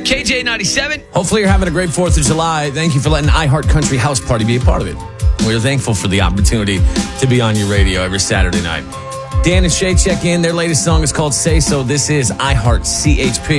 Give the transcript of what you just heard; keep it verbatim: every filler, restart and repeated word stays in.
K J ninety-seven. Hopefully you're having a great fourth of July. Thank you for letting iHeart Country House Party be a part of it. We're thankful for the opportunity to be on your radio every Saturday night. Dan and Shay check in. Their latest song is called Say So. This is iHeart C H P.